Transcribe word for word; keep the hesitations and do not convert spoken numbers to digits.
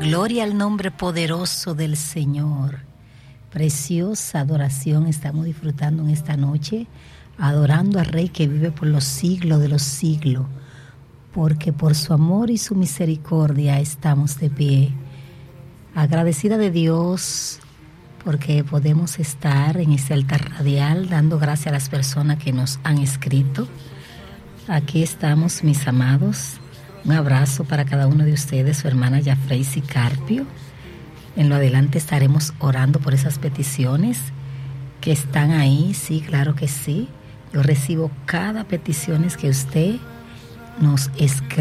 Gloria al nombre poderoso del Señor. Preciosa adoración estamos disfrutando en esta noche, adorando al Rey que vive por los siglos de los siglos, porque por su amor y su misericordia estamos de pie. Agradecida de Dios porque podemos estar en este altar radial dando gracias a las personas que nos han escrito. Aquí estamos, mis amados. Un abrazo para cada uno de ustedes, su hermana Yafreisi Carpio. En lo adelante estaremos orando por esas peticiones que están ahí. Sí, claro que sí. Yo recibo cada petición que usted nos escribe.